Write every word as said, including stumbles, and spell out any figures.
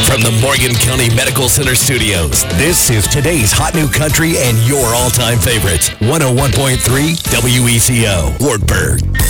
From the Morgan County Medical Center studios, this is today's Hot New Country and your all-time favorites. one oh one point three W E C O, Wartburg.